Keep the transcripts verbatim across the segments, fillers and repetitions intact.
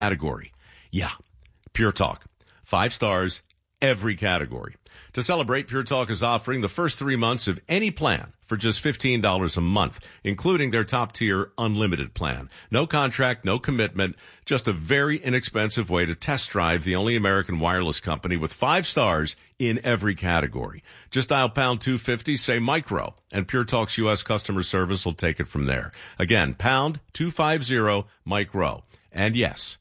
category. Yeah, Pure Talk. Five stars, every category. To celebrate, Pure Talk is offering the first three months of any plan for just fifteen dollars a month, including their top-tier unlimited plan. No contract, no commitment, just a very inexpensive way to test drive the only American wireless company with five stars in every category. Just dial pound two fifty, say micro, and Pure Talk's U S customer service will take it from there. Again, pound two fifty, micro. And yes,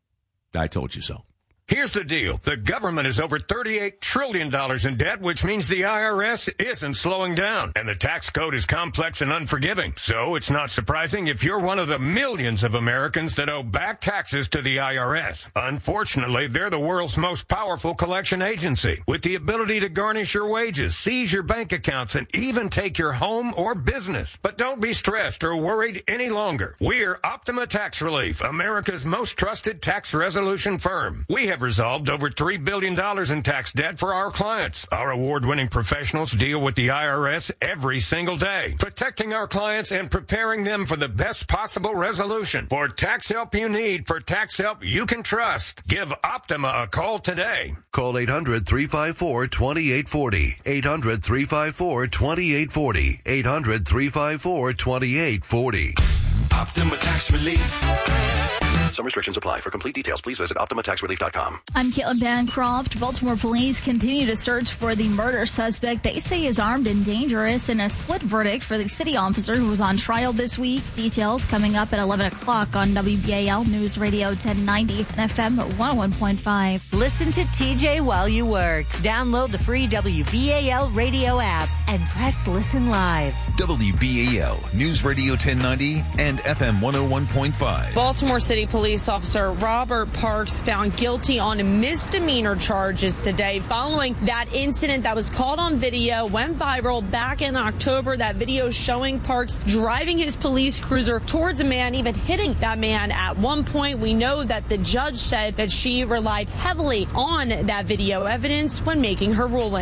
I told you so. Here's the deal. The government is over thirty-eight trillion dollars in debt, which means the I R S isn't slowing down. And the tax code is complex and unforgiving. So it's not surprising if you're one of the millions of Americans that owe back taxes to the I R S. Unfortunately, they're the world's most powerful collection agency, with the ability to garnish your wages, seize your bank accounts, and even take your home or business. But don't be stressed or worried any longer. We're Optima Tax Relief, America's most trusted tax resolution firm. We have resolved over three billion dollars in tax debt for our clients. Our award-winning professionals deal with the I R S every single day, protecting our clients and preparing them for the best possible resolution. For tax help you need, for tax help you can trust, give Optima a call today. Call eight hundred, three five four, two eight four zero. eight hundred, three five four, two eight four zero. eight hundred, three five four, two eight four zero. Optima Tax Relief. Some restrictions apply. For complete details, please visit Optima Tax Relief dot com. I'm Caitlin Bancroft. Baltimore police continue to search for the murder suspect they say is armed and dangerous in a split verdict for the city officer who was on trial this week. Details coming up at eleven o'clock on W B A L News Radio ten ninety and F M one oh one point five. Listen to T J while you work. Download the free W B A L radio app and press listen live. W B A L News Radio ten ninety and F M one oh one point five. Baltimore City Police Officer Robert Parks found guilty on misdemeanor charges today following that incident that was caught on video, went viral back in October. That video showing Parks driving his police cruiser towards a man, even hitting that man at one point. We know that the judge said that she relied heavily on that video evidence when making her ruling.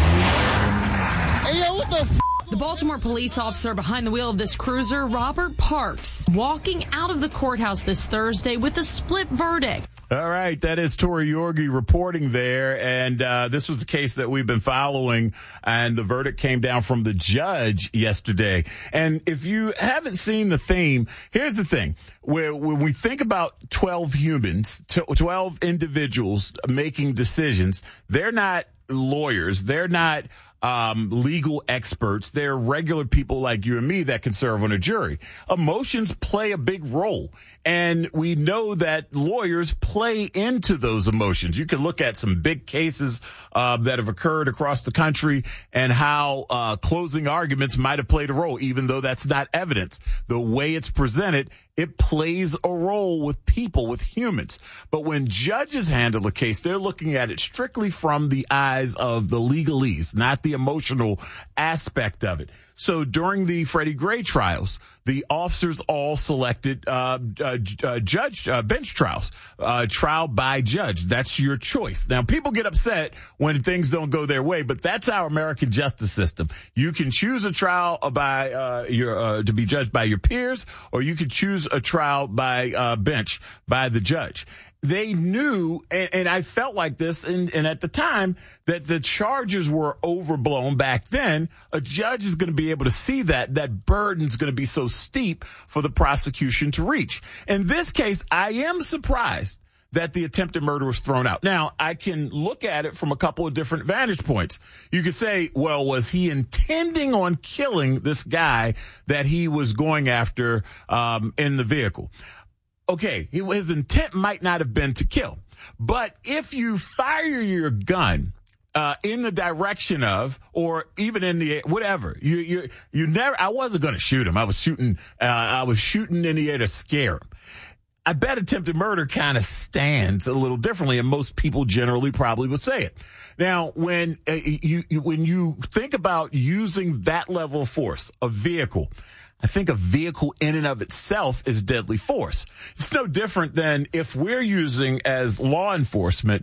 Hey, yo, what the f- The Baltimore police officer behind the wheel of this cruiser, Robert Parks, walking out of the courthouse this Thursday with a split verdict. All right, that is Tori Yorgi reporting there, and uh, this was a case that we've been following, and the verdict came down from the judge yesterday. And if you haven't seen the theme, here's the thing. Where, when we think about twelve humans, twelve individuals making decisions, they're not lawyers. They're not Um, legal experts. They're regular people like you and me that can serve on a jury. Emotions play a big role. And we know that lawyers play into those emotions. You can look at some big cases uh, that have occurred across the country and how uh, closing arguments might have played a role, even though that's not evidence. The way it's presented, it plays a role with people, with humans. But when judges handle a case, they're looking at it strictly from the eyes of the legalese, not the emotional aspect of it. So during the Freddie Gray trials, the officers all selected uh, uh, uh judge uh, bench trials, uh, trial by judge. That's your choice. Now, people get upset when things don't go their way, but that's our American justice system. You can choose a trial by uh, your uh, to be judged by your peers, or you can choose a trial by uh, bench by the judge. They knew, and, and I felt like this, and, and at the time, that the charges were overblown back then. A judge is going to be able to see that. That burden's going to be so steep for the prosecution to reach. In this case, I am surprised that the attempted murder was thrown out. Now, I can look at it from a couple of different vantage points. You could say, well, was he intending on killing this guy that he was going after um, in the vehicle? Okay, his intent might not have been to kill. But if you fire your gun uh in the direction of, or even in the, whatever, you you you never, I wasn't going to shoot him. I was shooting, uh, I was shooting in the air to scare him. I bet attempted murder kind of stands a little differently, and most people generally probably would say it. Now, when uh, you, you when you think about using that level of force, a vehicle, I think a vehicle in and of itself is deadly force. It's no different than if we're using as law enforcement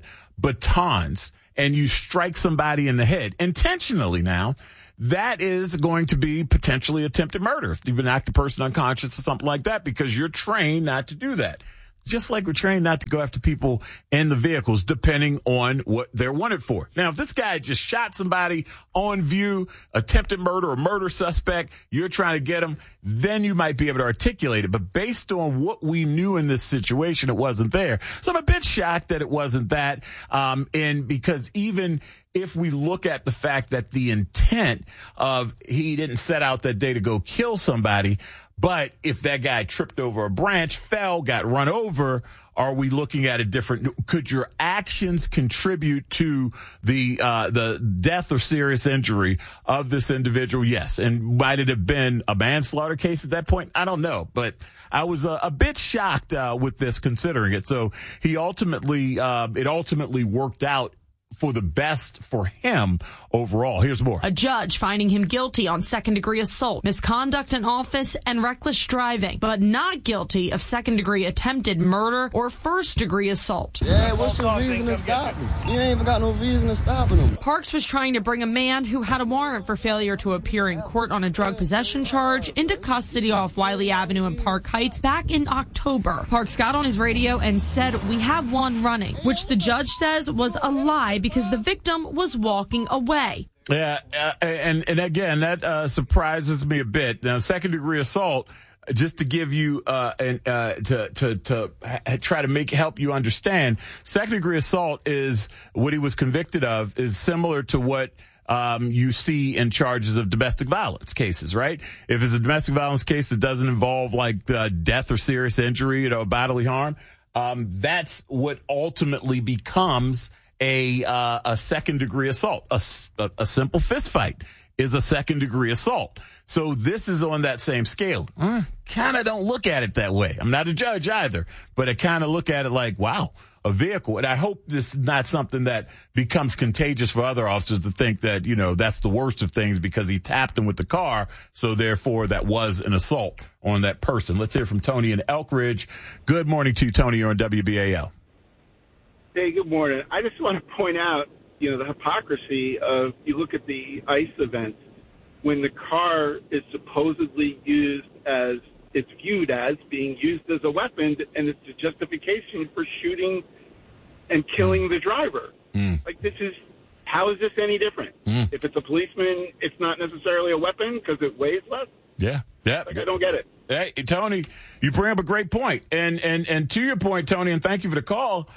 batons and you strike somebody in the head intentionally. Now, that is going to be potentially attempted murder if you've knocked a person unconscious or something like that, because you're trained not to do that. just like we're trained not to go after people in the vehicles, depending on what they're wanted for. Now, if this guy just shot somebody on view, attempted murder or murder suspect, you're trying to get him, then you might be able to articulate it. But based on what we knew in this situation, it wasn't there. So I'm a bit shocked that it wasn't that. Um, and because even if we look at the fact that the intent of he didn't set out that day to go kill somebody, but if that guy tripped over a branch, fell, got run over, are we looking at a different? Could your actions contribute to the uh, the death or serious injury of this individual? Yes. And might it have been a manslaughter case at that point? I don't know. But I was uh, a bit shocked uh, with this, considering it. So he ultimately, uh, it ultimately worked out for the best for him overall. Here's more. A judge finding him guilty on second-degree assault, misconduct in office, and reckless driving, but not guilty of second-degree attempted murder or first-degree assault. Yeah, what's your reason to stop me? You ain't even got no reason to stop him. Parks was trying to bring a man who had a warrant for failure to appear in court on a drug possession charge into custody off Wiley Avenue in Park Heights back in October. Parks got on his radio and said, "We have one running," which the judge says was a lie because the victim was walking away. Yeah, uh, and, and again, that uh, surprises me a bit. Now, second-degree assault, just to give you uh, an, uh, to to to ha- try to make help you understand, second-degree assault is what he was convicted of is similar to what um, you see in charges of domestic violence cases, right? If it's a domestic violence case that doesn't involve like uh, death or serious injury, you know, bodily harm, um, that's what ultimately becomes a uh, a second degree assault. A, a, a simple fist fight is a second degree assault. So this is on that same scale. Uh, kind of don't look at it that way. I'm not a judge either, but I kind of look at it like, wow, a vehicle. And I hope this is not something that becomes contagious for other officers to think that, you know, that's the worst of things because he tapped him with the car. So therefore that was an assault on that person. Let's hear from Tony in Elk Ridge. Good morning to you, Tony. You're on W B A L. Hey, good morning. I just want to point out, you know, the hypocrisy of, you look at the ICE events, when the car is supposedly used as, it's viewed as being used as a weapon, and it's a justification for shooting and killing the driver. Mm. Like, this is, how is this any different? Mm. If it's a policeman, it's not necessarily a weapon because it weighs less? Yeah, yeah. Like, I don't get it. Hey, Tony, you bring up a great point. And, and, and to your point, Tony, and thank you for the call,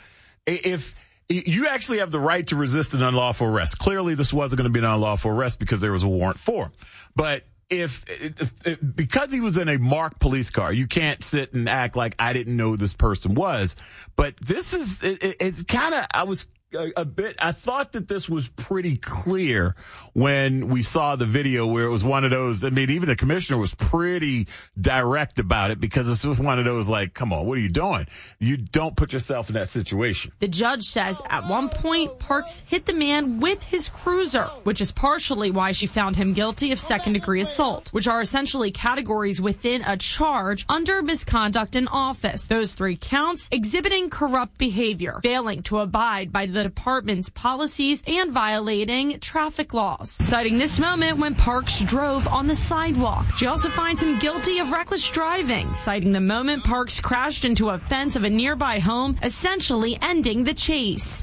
if you actually have the right to resist an unlawful arrest. Clearly, this wasn't going to be an unlawful arrest because there was a warrant for him. But if, if, if because he was in a marked police car, you can't sit and act like I didn't know who this person was. But this is it, it, it's kind of I was. A, a bit. I thought that this was pretty clear when we saw the video where it was one of those. I mean, even the commissioner was pretty direct about it because it's just one of those like, come on, what are you doing? You don't put yourself in that situation. The judge says at one point, Parks hit the man with his cruiser, which is partially why she found him guilty of second degree assault, which are essentially categories within a charge under misconduct in office. Those three counts: exhibiting corrupt behavior, failing to abide by the the department's policies, and violating traffic laws. Citing this moment when Parks drove on the sidewalk. She also finds him guilty of reckless driving, citing the moment Parks crashed into a fence of a nearby home, essentially ending the chase.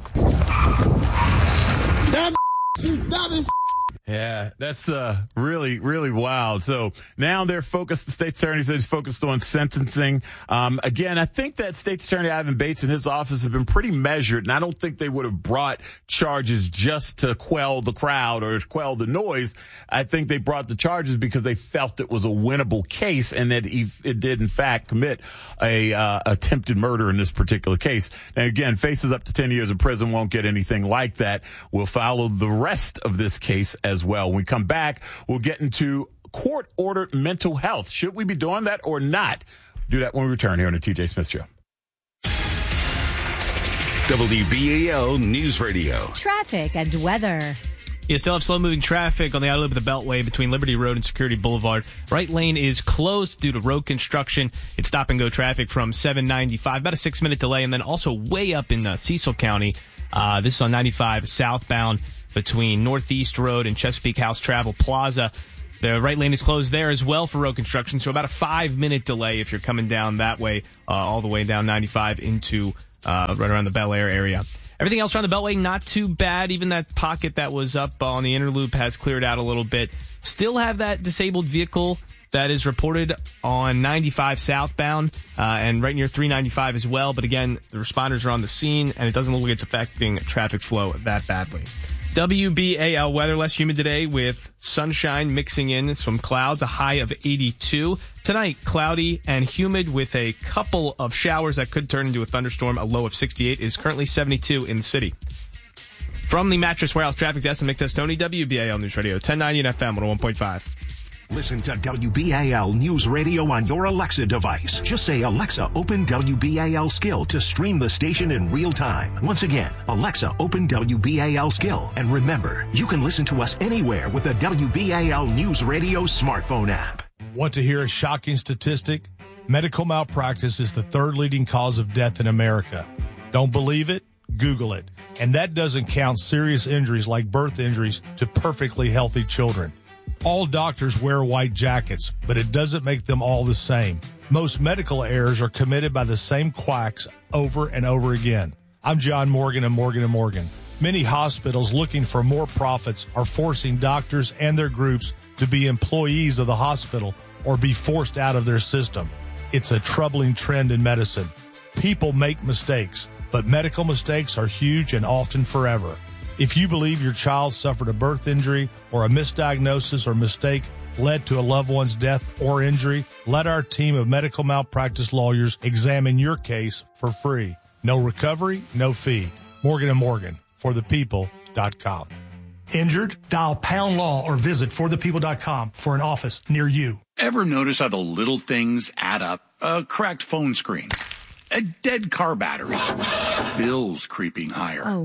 That you dumb as Yeah, that's uh, really, really wild. So now they're focused, the state attorney says focused on sentencing. Um, again, I think that state attorney Ivan Bates and his office have been pretty measured, and I don't think they would have brought charges just to quell the crowd or quell the noise. I think they brought the charges because they felt it was a winnable case and that he, it did, in fact, commit a uh, attempted murder in this particular case. Now, again, faces up to ten years in prison, won't get anything like that. We'll follow the rest of this case as well. When we come back, we'll get into court-ordered mental health. Should we be doing that or not? Do that when we return here on the T J Smith Show. W B A L News Radio. Traffic and weather. You still have slow-moving traffic on the outer loop of the Beltway between Liberty Road and Security Boulevard. Right lane is closed due to road construction. It's stop-and-go traffic from seven ninety-five, about a six-minute delay, and then also way up in uh, Cecil County. Uh, this is on ninety-five southbound between Northeast Road and Chesapeake House Travel Plaza. The right lane is closed there as well for road construction, so about a five-minute delay if you're coming down that way, uh, all the way down ninety-five into uh, right around the Bel Air area. Everything else around the Beltway, not too bad. Even that pocket that was up on the inner loop has cleared out a little bit. Still have that disabled vehicle that is reported on ninety-five southbound uh, and right near three ninety-five as well. But again, the responders are on the scene, and it doesn't look like it's affecting traffic flow that badly. W B A L weather, less humid today with sunshine mixing in some clouds, a high of eighty-two. Tonight, cloudy and humid with a couple of showers that could turn into a thunderstorm. A low of sixty-eight is currently seventy-two in the city. From the Mattress Warehouse Traffic Desk, I'm Nick Testoni, W B A L News Radio, ten ninety and F M one oh one point five. Listen to W B A L News Radio on your Alexa device. Just say, Alexa, open W B A L Skill to stream the station in real time. Once again, Alexa, open W B A L Skill. And remember, you can listen to us anywhere with the W B A L News Radio smartphone app. Want to hear a shocking statistic? Medical malpractice is the third leading cause of death in America. Don't believe it? Google it. And that doesn't count serious injuries like birth injuries to perfectly healthy children. All doctors wear white jackets, but it doesn't make them all the same. Most medical errors are committed by the same quacks over and over again. I'm John Morgan of Morgan and Morgan. Many hospitals looking for more profits are forcing doctors and their groups to be employees of the hospital or be forced out of their system. It's a troubling trend in medicine. People make mistakes, but medical mistakes are huge and often forever. If you believe your child suffered a birth injury or a misdiagnosis or mistake led to a loved one's death or injury, let our team of medical malpractice lawyers examine your case for free. No recovery, no fee. Morgan and Morgan, for the people dot com. Injured? Dial pound law or visit for the people dot com for an office near you. Ever notice how the little things add up? A cracked phone screen, a dead car battery, bills creeping higher. Oh,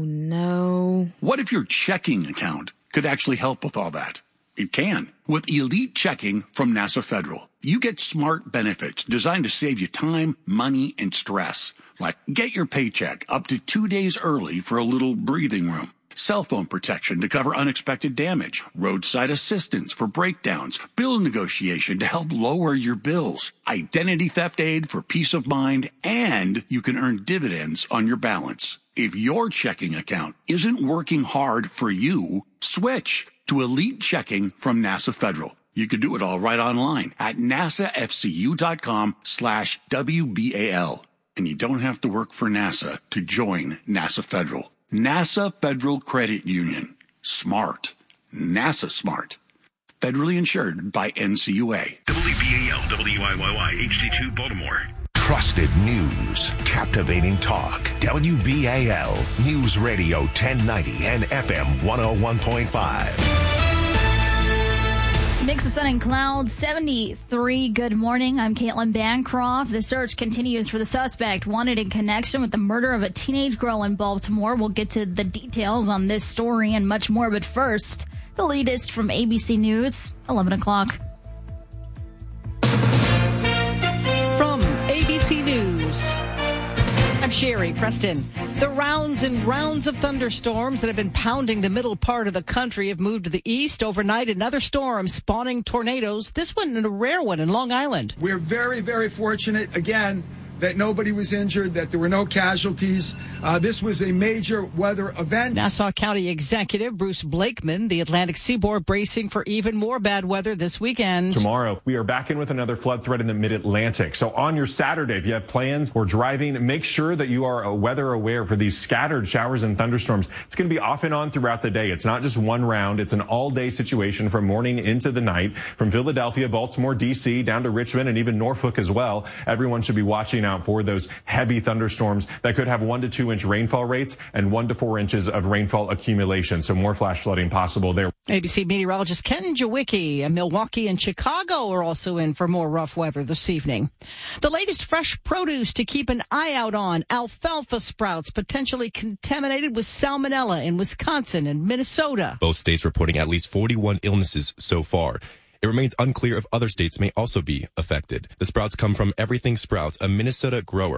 no. What if your checking account could actually help with all that? It can. With Elite Checking from NASA Federal, you get smart benefits designed to save you time, money, and stress. Like get your paycheck up to two days early for a little breathing room. Cell phone protection to cover unexpected damage, roadside assistance for breakdowns, bill negotiation to help lower your bills, identity theft aid for peace of mind, and you can earn dividends on your balance. If your checking account isn't working hard for you, switch to Elite Checking from NASA Federal. You can do it all right online at nasafcu.com slash WBAL. And you don't have to work for NASA to join NASA Federal. NASA Federal Credit Union. Smart. NASA smart. Federally insured by N C U A. W B A L, W I Y Y, H D two Baltimore. Trusted news. Captivating talk. W B A L News Radio ten ninety and F M one oh one point five. Mix of sun and clouds, seventy-three. Good morning. I'm Caitlin Bancroft. The search continues for the suspect wanted in connection with the murder of a teenage girl in Baltimore. We'll get to the details on this story and much more. But first, the latest from A B C News, eleven o'clock. From A B C News, I'm Sherry Preston. The rounds and rounds of thunderstorms that have been pounding the middle part of the country have moved to the east. Overnight, another storm spawning tornadoes. This one, a rare one in Long Island. We're very, very fortunate, again, that nobody was injured, that there were no casualties. Uh, this was a major weather event. Nassau County Executive Bruce Blakeman, the Atlantic seaboard bracing for even more bad weather this weekend. Tomorrow, we are back in with another flood threat in the mid-Atlantic. So on your Saturday, if you have plans or driving, make sure that you are weather aware for these scattered showers and thunderstorms. It's going to be off and on throughout the day. It's not just one round. It's an all-day situation from morning into the night. From Philadelphia, Baltimore, D C, down to Richmond, and even Norfolk as well. Everyone should be watching out for those heavy thunderstorms that could have one to two inch rainfall rates and one to four inches of rainfall accumulation. So more flash flooding possible there. A B C meteorologist Ken Jawicki and Milwaukee and Chicago are also in for more rough weather this evening. The latest fresh produce to keep an eye out on: alfalfa sprouts potentially contaminated with salmonella in Wisconsin and Minnesota. Both states reporting at least forty-one illnesses so far. It remains unclear if other states may also be affected. The sprouts come from Everything Sprouts, a Minnesota grower.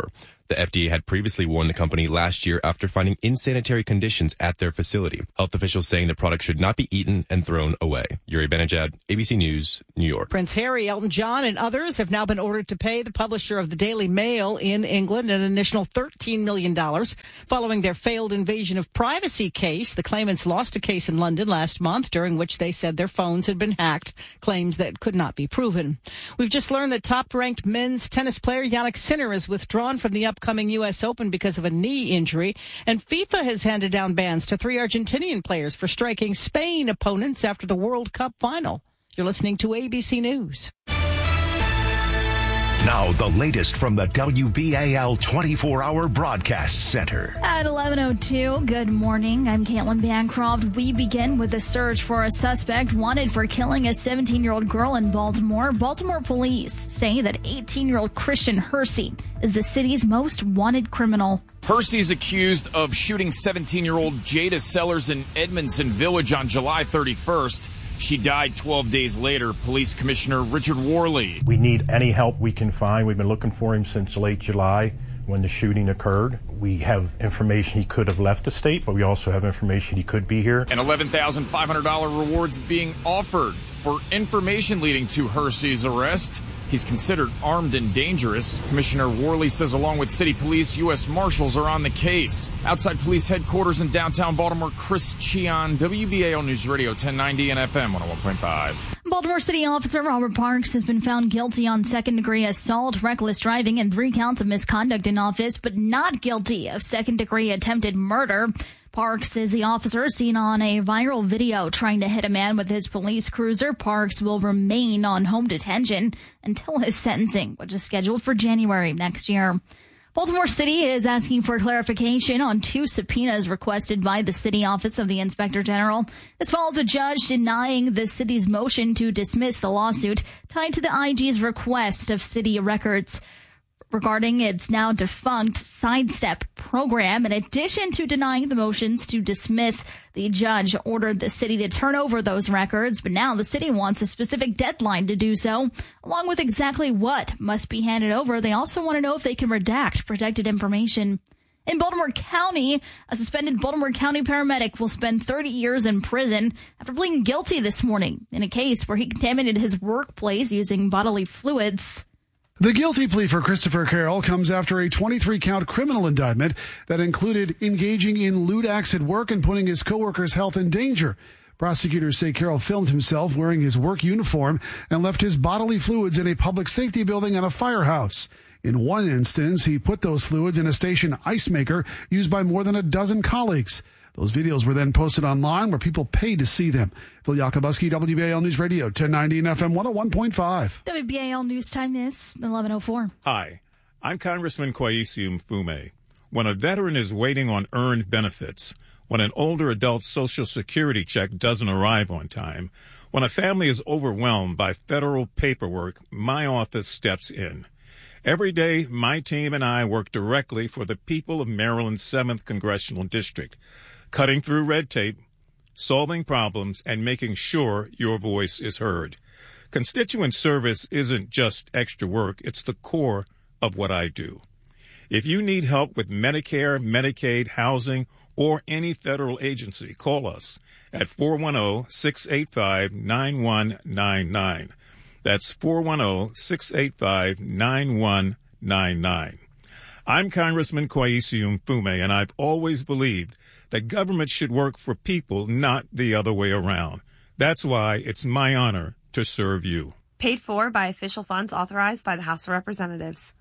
The F D A had previously warned the company last year after finding insanitary conditions at their facility. Health officials saying the product should not be eaten and thrown away. Yuri Benajad, A B C News, New York. Prince Harry, Elton John, and others have now been ordered to pay the publisher of the Daily Mail in England an initial thirteen million dollars following their failed invasion of privacy case. The claimants lost a case in London last month during which they said their phones had been hacked, claims that could not be proven. We've just learned that top-ranked men's tennis player Jannik Sinner is withdrawn from the upcoming U S Open because of a knee injury, and FIFA has handed down bans to three Argentinian players for striking Spain opponents after the World Cup final. You're listening to A B C News. Now, the latest from the W B A L twenty-four hour Broadcast Center. At eleven oh two, good morning. I'm Caitlin Bancroft. We begin with a search for a suspect wanted for killing a seventeen-year-old girl in Baltimore. Baltimore police say that eighteen-year-old Christian Hersey is the city's most wanted criminal. Hersey's accused of shooting seventeen-year-old Jada Sellers in Edmondson Village on July thirty-first. She died twelve days later. Police Commissioner Richard Worley. We need any help we can find. We've been looking for him since late July when the shooting occurred. We have information he could have left the state, but we also have information he could be here. And eleven thousand five hundred dollars rewards being offered for information leading to Hersey's arrest. He's considered armed and dangerous. Commissioner Worley says along with city police, U S Marshals are on the case. Outside police headquarters in downtown Baltimore, Chris Cheon, W B A L News Radio ten ninety and F M one oh one point five. Baltimore City Officer Robert Parks has been found guilty on second-degree assault, reckless driving, and three counts of misconduct in office, but not guilty of second-degree attempted murder. Parks is the officer seen on a viral video trying to hit a man with his police cruiser. Parks will remain on home detention until his sentencing, which is scheduled for January next year. Baltimore City is asking for clarification on two subpoenas requested by the City Office of the Inspector General. This follows a judge denying the city's motion to dismiss the lawsuit tied to the I G's request of city records regarding its now defunct Sidestep program. In addition to denying the motions to dismiss, the judge ordered the city to turn over those records, but now the city wants a specific deadline to do so, along with exactly what must be handed over. They also want to know if they can redact protected information. In Baltimore County, a suspended Baltimore County paramedic will spend thirty years in prison after pleading guilty this morning in a case where he contaminated his workplace using bodily fluids. The guilty plea for Christopher Carroll comes after a twenty-three count criminal indictment that included engaging in lewd acts at work and putting his coworkers' health in danger. Prosecutors say Carroll filmed himself wearing his work uniform and left his bodily fluids in a public safety building and a firehouse. In one instance, he put those fluids in a station ice maker used by more than a dozen colleagues. Those videos were then posted online where people paid to see them. Phil Yakubuski, W B A L News Radio, ten ninety and F M one oh one point five. W B A L News Time is eleven oh four. Hi, I'm Congressman Kwesi Mfume. When a veteran is waiting on earned benefits, when an older adult's Social Security check doesn't arrive on time, when a family is overwhelmed by federal paperwork, my office steps in. Every day, my team and I work directly for the people of Maryland's seventh Congressional District, cutting through red tape, solving problems, and making sure your voice is heard. Constituent service isn't just extra work, it's the core of what I do. If you need help with Medicare, Medicaid, housing, or any federal agency, call us at four one zero, six eight five, nine one nine nine. That's four one zero, six eight five, nine one nine nine. I'm Congressman Kwesi Mfume, and I've always believed that government should work for people, not the other way around. That's why it's my honor to serve you. Paid for by official funds authorized by the House of Representatives.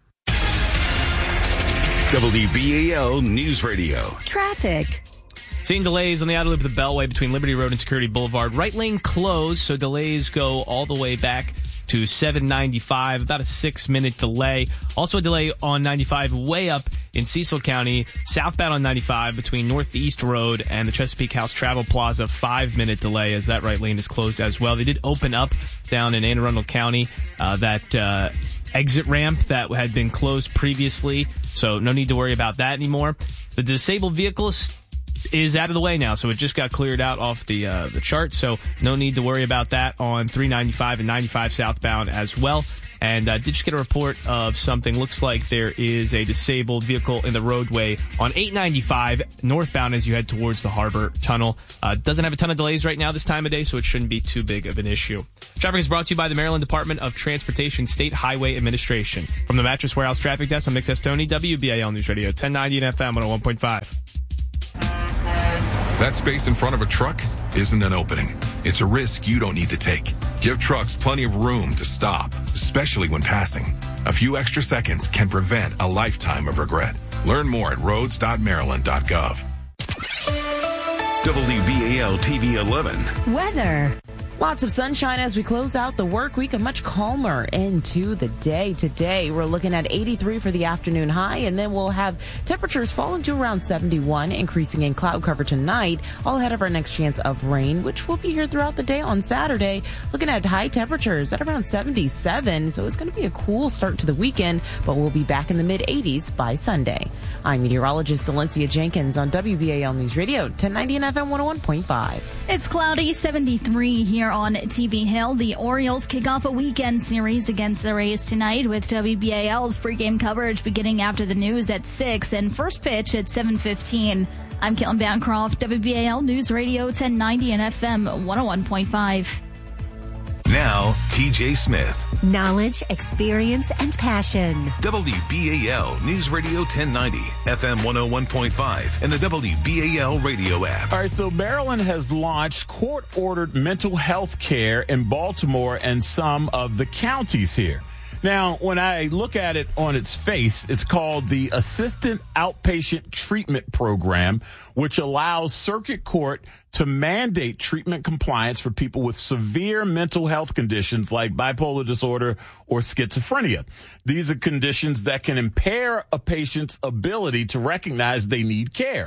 W B A L News Radio. Traffic. Seeing delays on the outer loop of the Beltway between Liberty Road and Security Boulevard. Right lane closed, so delays go all the way back to seven ninety-five, about a six-minute delay. Also a delay on ninety-five way up in Cecil County, southbound on ninety-five between Northeast Road and the Chesapeake House Travel Plaza, five-minute delay as that right lane is closed as well. They did open up down in Anne Arundel County, uh, that uh, exit ramp that had been closed previously, so no need to worry about that anymore. The disabled vehicles is out of the way now, so it just got cleared out off the uh, the chart, so no need to worry about that on three ninety-five and ninety-five southbound as well. and uh, did just get a report of something. Looks like there is a disabled vehicle in the roadway on eight ninety-five northbound as you head towards the Harbor Tunnel. Uh, doesn't have a ton of delays right now this time of day, so it shouldn't be too big of an issue. Traffic is brought to you by the Maryland Department of Transportation State Highway Administration. From the Mattress Warehouse Traffic Desk, I'm Nick Testoni, W B A L News Radio, ten ninety and F M one oh one point five. That space in front of a truck isn't an opening. It's a risk you don't need to take. Give trucks plenty of room to stop, especially when passing. A few extra seconds can prevent a lifetime of regret. Learn more at roads dot maryland dot gov. W B A L T V eleven. Weather. Lots of sunshine as we close out the work week, a much calmer into the day. Today, we're looking at eighty-three for the afternoon high, and then we'll have temperatures falling to around seventy-one, increasing in cloud cover tonight, all ahead of our next chance of rain, which will be here throughout the day on Saturday. Looking at high temperatures at around seventy-seven, so it's going to be a cool start to the weekend, but we'll be back in the mid-eighties by Sunday. I'm meteorologist Valencia Jenkins on W B A L News Radio, ten ninety and F M one oh one point five. It's cloudy, seventy-three here on T V Hill. The Orioles kick off a weekend series against the Rays tonight with W B A L's pregame coverage beginning after the news at six and first pitch at seven fifteen. I'm Caitlin Bancroft, W B A L News Radio ten ninety and F M one oh one point five. Now, T J Smith. Knowledge, experience, and passion. W B A L News Radio ten ninety, F M one oh one point five, and the W B A L radio app. All right, so Maryland has launched court-ordered mental health care in Baltimore and some of the counties here. Now, when I look at it on its face, it's called the Assistant Outpatient Treatment Program, which allows circuit court to mandate treatment compliance for people with severe mental health conditions like bipolar disorder or schizophrenia. These are conditions that can impair a patient's ability to recognize they need care.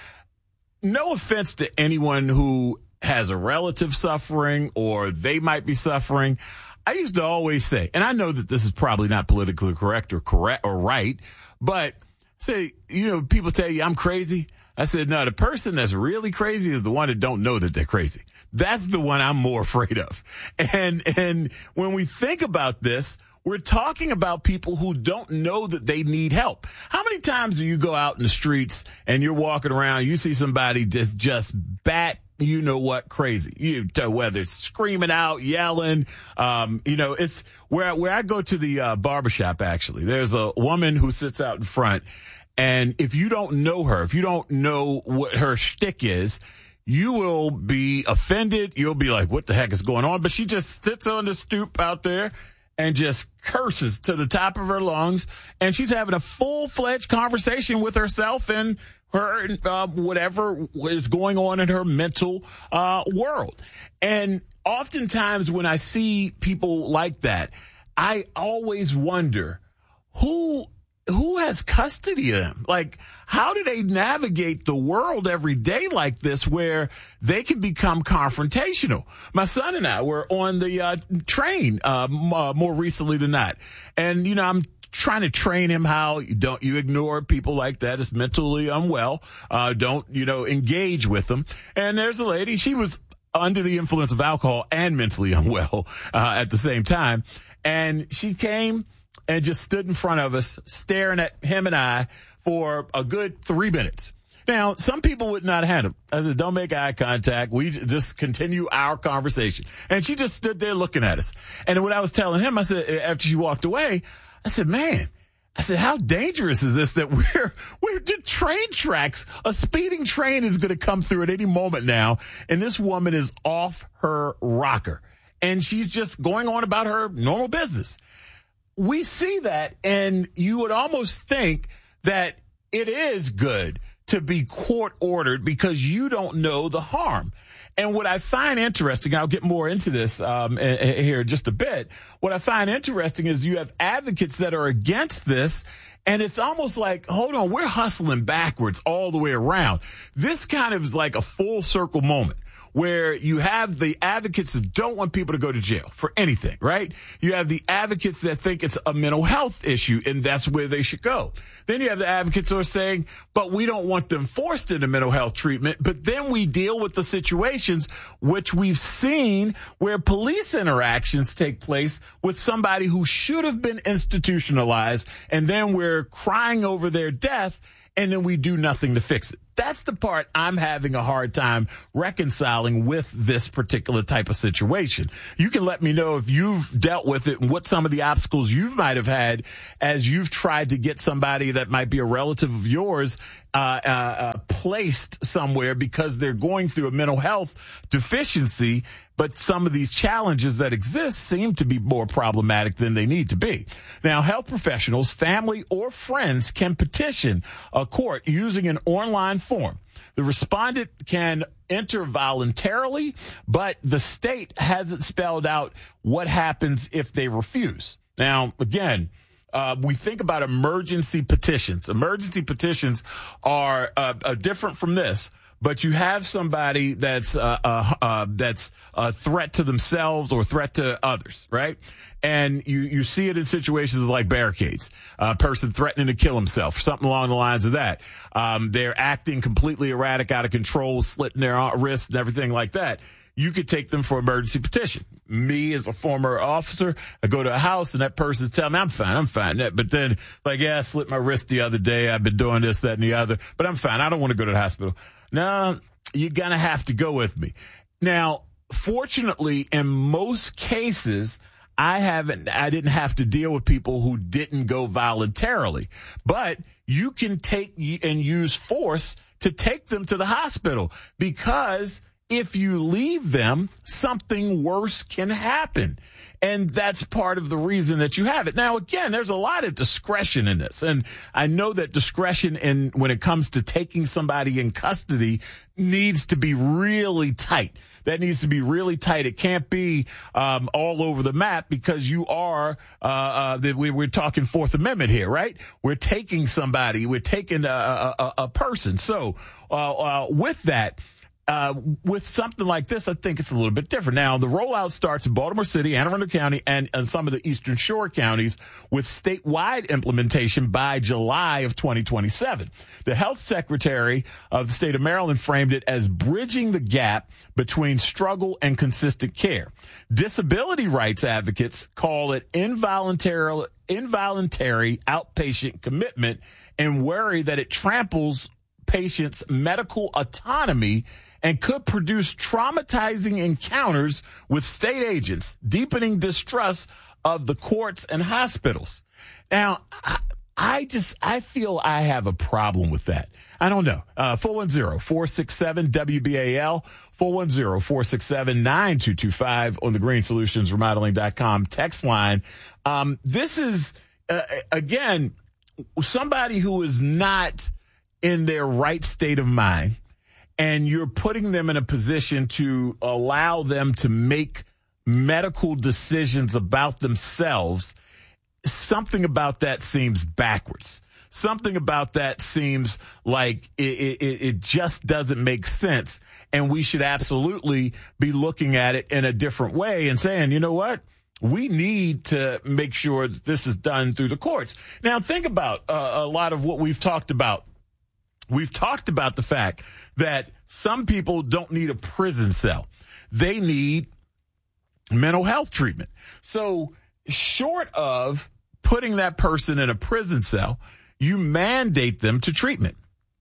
No offense to anyone who has a relative suffering or they might be suffering. I used to always say, and I know that this is probably not politically correct or correct or right, but say, you know, people tell you I'm crazy. I said, no, the person that's really crazy is the one that don't know that they're crazy. That's the one I'm more afraid of. And, and when we think about this, we're talking about people who don't know that they need help. How many times do you go out in the streets and you're walking around, you see somebody just, just bat, you know what, crazy, you whether it's screaming out, yelling, um, you know, it's where, where I go to the uh, barbershop, actually, there's a woman who sits out in front. And if you don't know her, if you don't know what her shtick is, you will be offended. You'll be like, what the heck is going on? But she just sits on the stoop out there and just curses to the top of her lungs. And she's having a full-fledged conversation with herself and her, uh, whatever is going on in her mental uh, world. And oftentimes when I see people like that, I always wonder who who has custody of them? Like, how do they navigate the world every day like this where they can become confrontational? My son and I were on the uh, train uh, m- uh, more recently than that. And, you know, I'm trying to train him how you don't you ignore people like that. It's mentally unwell. Uh, don't, you know, engage with them. And there's a lady, she was under the influence of alcohol and mentally unwell uh, at the same time. And she came and just stood in front of us, staring at him and I for a good three minutes. Now, some people would not handle it. I said, don't make eye contact. We just continue our conversation. And she just stood there looking at us. And what I was telling him, I said, after she walked away, I said, man, I said, how dangerous is this that we're, we're the train tracks. A speeding train is going to come through at any moment now. And this woman is off her rocker. And she's just going on about her normal business. We see that, and you would almost think that it is good to be court-ordered because you don't know the harm. And what I find interesting, I'll get more into this um, here in just a bit. What I find interesting is you have advocates that are against this, and it's almost like, hold on, we're hustling backwards all the way around. This kind of is like a full circle moment where you have the advocates that don't want people to go to jail for anything, right? You have the advocates that think it's a mental health issue and that's where they should go. Then you have the advocates who are saying, but we don't want them forced into mental health treatment. But then we deal with the situations which we've seen where police interactions take place with somebody who should have been institutionalized, and then we're crying over their death, and then we do nothing to fix it. That's the part I'm having a hard time reconciling with this particular type of situation. You can let me know if you've dealt with it and what some of the obstacles you might have had as you've tried to get somebody that might be a relative of yours uh, uh, uh, placed somewhere because they're going through a mental health deficiency. But some of these challenges that exist seem to be more problematic than they need to be. Now, health professionals, family, or friends can petition a court using an online form. The respondent can enter voluntarily, but the state hasn't spelled out what happens if they refuse. Now, again, Uh, we think about emergency petitions. Emergency petitions are uh, uh, different from this. But you have somebody that's uh, uh, uh, that's a threat to themselves or threat to others, right? And you, you see it in situations like barricades, a person threatening to kill himself, something along the lines of that. Um, they're acting completely erratic, out of control, slitting their wrists and everything like that. You could take them for emergency petition. Me, as a former officer, I go to a house and that person's telling me, I'm fine, I'm fine. But then, like, yeah, I slit my wrist the other day. I've been doing this, that, and the other. But I'm fine. I don't want to go to the hospital. No, you're going to have to go with me. Now, fortunately, in most cases, I haven't, I didn't have to deal with people who didn't go voluntarily. But you can take and use force to take them to the hospital, because if you leave them, something worse can happen. And that's part of the reason that you have it. Now, again, there's a lot of discretion in this. And I know that discretion in when it comes to taking somebody in custody needs to be really tight. That needs to be really tight. It can't be um, all over the map, because you are, uh, uh, we, we're talking Fourth Amendment here, right? We're taking somebody, we're taking a, a, a person. So uh, uh, with that, Uh, with something like this, I think it's a little bit different. Now, the rollout starts in Baltimore City, Anne Arundel County, and, and some of the Eastern Shore counties, with statewide implementation by July of twenty twenty-seven. The health secretary of the state of Maryland framed it as bridging the gap between struggle and consistent care. Disability rights advocates call it involuntary, involuntary outpatient commitment, and worry that it tramples patients' medical autonomy and could produce traumatizing encounters with state agents, deepening distrust of the courts and hospitals. Now, I, I just, I feel I have a problem with that. I don't know. Uh, four one zero, four six seven, W B A L, four one zero, four six seven, nine two two five on the green solutions remodeling dot com text line. Um, this is, uh, again, somebody who is not in their right state of mind, and you're putting them in a position to allow them to make medical decisions about themselves. Something about that seems backwards. Something about that seems like it, it, it just doesn't make sense, and we should absolutely be looking at it in a different way and saying, you know what? We need to make sure that this is done through the courts. Now, think about uh, a lot of what we've talked about. We've talked about the fact that some people don't need a prison cell. They need mental health treatment. So short of putting that person in a prison cell, you mandate them to treatment.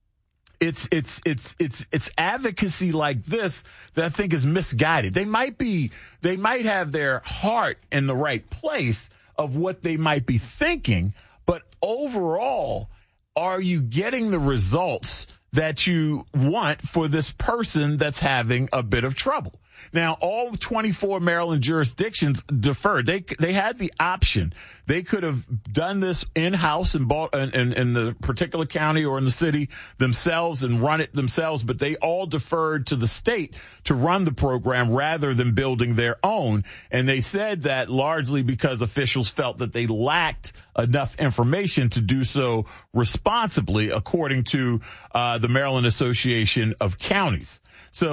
It's, it's, it's, it's, it's advocacy like this that I think is misguided. They might be, they might have their heart in the right place of what they might be thinking, but overall, are you getting the results that you want for this person that's having a bit of trouble? Now, all twenty-four Maryland jurisdictions deferred. They they had the option. They could have done this in-house in, in, in the particular county or in the city themselves and run it themselves, but they all deferred to the state to run the program rather than building their own. And they said that largely because officials felt that they lacked enough information to do so responsibly, according to uh, the Maryland Association of Counties. So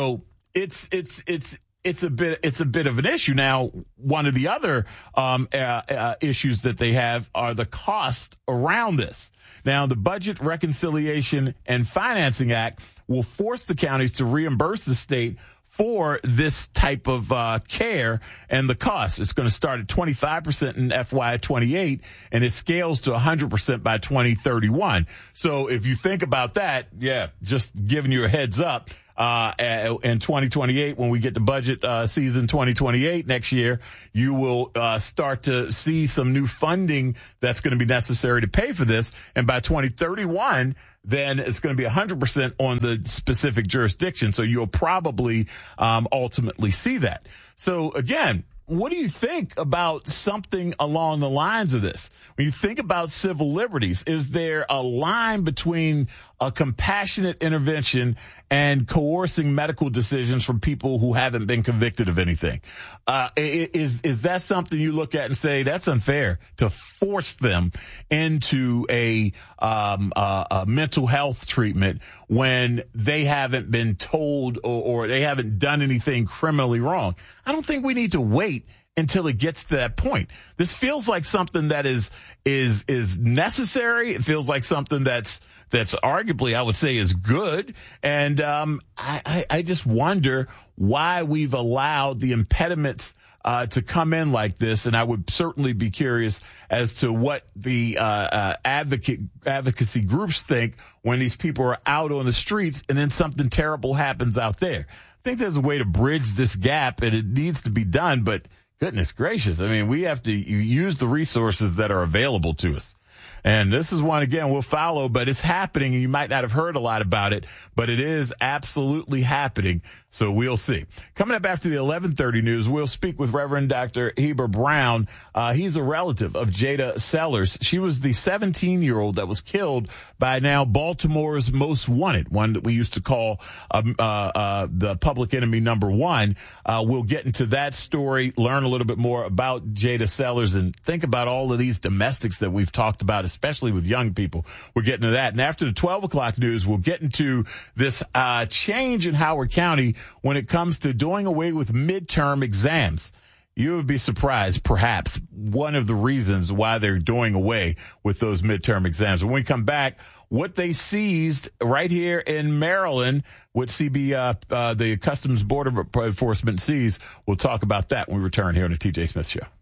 it's it's it's it's a bit it's a bit of an issue. Now, one of the other um, uh, uh, issues that they have are the cost around this. Now, the Budget Reconciliation and Financing Act will force the counties to reimburse the state for this type of uh, care and the cost. It's going to start at twenty-five percent in F Y twenty-eight, and it scales to one hundred percent by twenty thirty-one. So if you think about that, yeah, just giving you a heads up, uh, in twenty twenty-eight, when we get to budget uh, season twenty twenty-eight next year, you will uh, start to see some new funding that's going to be necessary to pay for this. And by twenty thirty-one, then it's going to be one hundred percent on the specific jurisdiction. So you'll probably um, ultimately see that. So, again, what do you think about something along the lines of this? When you think about civil liberties, is there a line between a compassionate intervention and coercing medical decisions from people who haven't been convicted of anything? Uh, is, is that something you look at and say that's unfair to force them into a, um, uh, a mental health treatment when they haven't been told or, or they haven't done anything criminally wrong? I don't think we need to wait until it gets to that point. This feels like something that is is is necessary. It feels like something that's that's arguably, I would say, is good. And um, I, I, I just wonder why we've allowed the impediments uh, to come in like this. And I would certainly be curious as to what the uh, uh, advocate advocacy groups think when these people are out on the streets and then something terrible happens out there. I think there's a way to bridge this gap, and it needs to be done, but goodness gracious, I mean, we have to use the resources that are available to us. And this is one, again, we'll follow, but it's happening, and you might not have heard a lot about it, but it is absolutely happening. So we'll see. Coming up after the eleven thirty news, we'll speak with Reverend Doctor Heber Brown. Uh, he's a relative of Jada Sellers. She was the seventeen-year-old that was killed by now Baltimore's most wanted, one that we used to call um, uh, uh, the public enemy number one. Uh, we'll get into that story, learn a little bit more about Jada Sellers, and think about all of these domestics that we've talked about, especially with young people. We're getting to that. And after the twelve o'clock news, we'll get into this uh, change in Howard County when it comes to doing away with midterm exams. You would be surprised, perhaps, one of the reasons why they're doing away with those midterm exams. When we come back, what they seized right here in Maryland, what C B, uh, uh, the Customs Border Enforcement seized, we'll talk about that when we return here on the T J Smith Show.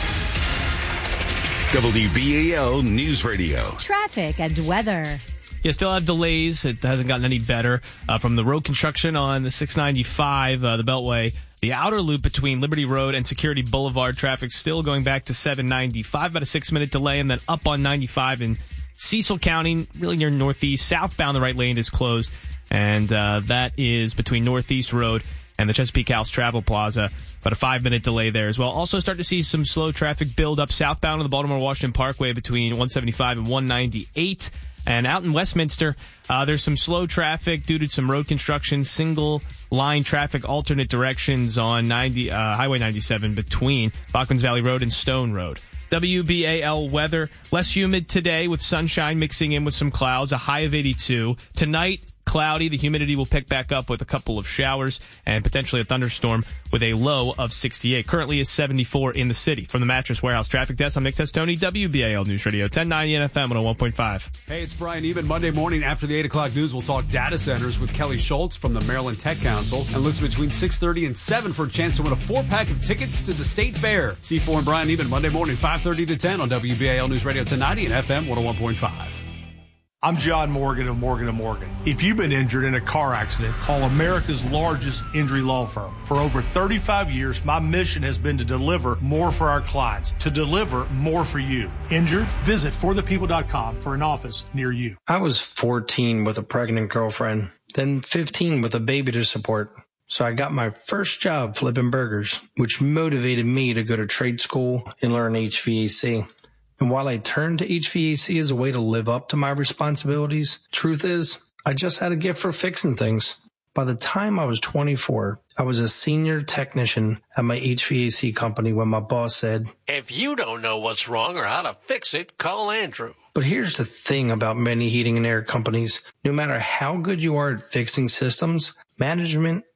W B A L News Radio. Traffic and weather. Yeah, still have delays. It hasn't gotten any better uh, from the road construction on the six ninety-five, uh, the Beltway. The outer loop between Liberty Road and Security Boulevard, traffic still going back to seven ninety-five, about a six-minute delay, and then up on ninety-five in Cecil County, really near Northeast. Southbound, the right lane is closed, and uh, that is between Northeast Road and the Chesapeake House Travel Plaza. About a five-minute delay there as well. Also start to see some slow traffic build up southbound on the Baltimore-Washington Parkway between one seventy-five and one ninety-eight. And out in Westminster, uh, there's some slow traffic due to some road construction, single line traffic, alternate directions on ninety, uh, Highway ninety-seven between Bachman's Valley Road and Stone Road. W B A L weather, less humid today with sunshine mixing in with some clouds, a high of eighty-two. Tonight, cloudy. The humidity will pick back up with a couple of showers and potentially a thunderstorm with a low of sixty-eight. Currently is seventy-four in the city. From the Mattress Warehouse Traffic Desk, I'm Nick Testoni, W B A L News Radio, ten ninety N F M one oh one point five. Hey, it's Brian Eben. Monday morning after the eight o'clock news, we'll talk data centers with Kelly Schultz from the Maryland Tech Council. And listen between six thirty and seven for a chance to win a four-pack of tickets to the State Fair. C four and Brian Eben, Monday morning, five thirty to ten on W B A L News Radio, ten ninety and F M one oh one point five. I'm John Morgan of Morgan and Morgan. If you've been injured in a car accident, call America's largest injury law firm. For over thirty-five years, my mission has been to deliver more for our clients, to deliver more for you. Injured? Visit for the people dot com for an office near you. I was fourteen with a pregnant girlfriend, then fifteen with a baby to support. So I got my first job flipping burgers, which motivated me to go to trade school and learn H V A C. And while I turned to H V A C as a way to live up to my responsibilities, truth is, I just had a gift for fixing things. By the time I was twenty-four, I was a senior technician at my H V A C company when my boss said, "If you don't know what's wrong or how to fix it, call Andrew." But here's the thing about many heating and air companies. No matter how good you are at fixing systems, management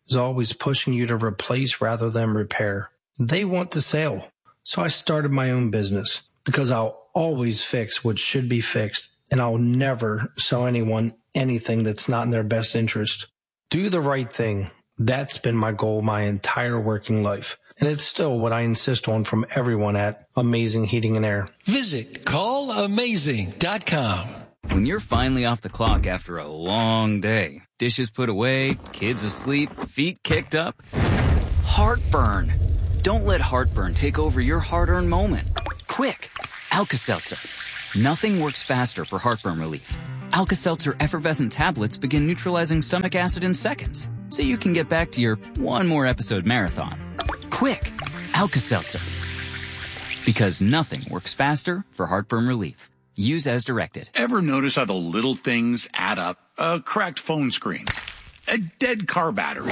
is always pushing you to replace rather than repair. They want to sell. So I started my own business because I'll always fix what should be fixed, and I'll never sell anyone anything that's not in their best interest. Do the right thing. That's been my goal my entire working life. And it's still what I insist on from everyone at Amazing Heating and Air. Visit call amazing dot com. When you're finally off the clock after a long day, dishes put away, kids asleep, feet kicked up, heartburn. Don't let heartburn take over your hard-earned moment. Quick, Alka-Seltzer. Nothing works faster for heartburn relief. Alka-Seltzer effervescent tablets begin neutralizing stomach acid in seconds, so you can get back to your one more episode marathon. Quick, Alka-Seltzer. Because nothing works faster for heartburn relief. Use as directed. Ever notice how the little things add up? A cracked phone screen, a dead car battery,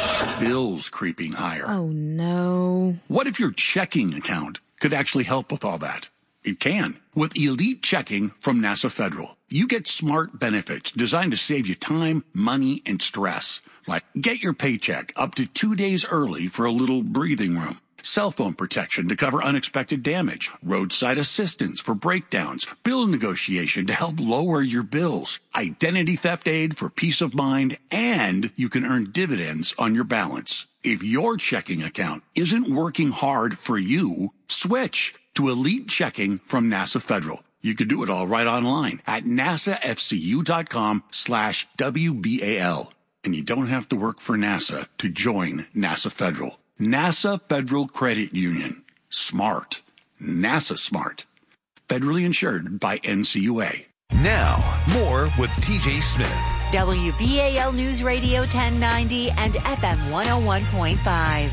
bills creeping higher. Oh, no. What if your checking account could actually help with all that? It can. With Elite Checking from NASA Federal, you get smart benefits designed to save you time, money, and stress. Like get your paycheck up to two days early for a little breathing room. Cell phone protection to cover unexpected damage, roadside assistance for breakdowns, bill negotiation to help lower your bills, identity theft aid for peace of mind, and you can earn dividends on your balance. If your checking account isn't working hard for you, switch to Elite Checking from NASA Federal. You can do it all right online at nasafcu.com slash WBAL. And you don't have to work for NASA to join NASA Federal. NASA Federal Credit Union. Smart. NASA smart. Federally insured by N C U A. Now, more with T J Smith. W B A L News Radio ten ninety and F M one oh one point five.